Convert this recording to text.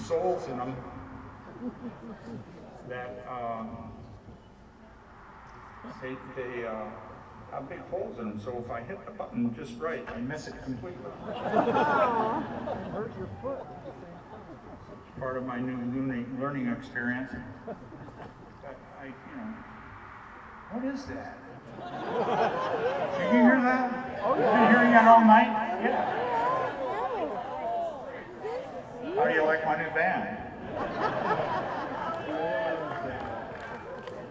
soles in them that they have big holes in them, so if I hit the button just right, I miss it completely. Hurt your foot. It's part of my new learning experience. What is that? Did you hear that? Oh, yeah. You've been hearing that all night? Yeah. How do you like my new band?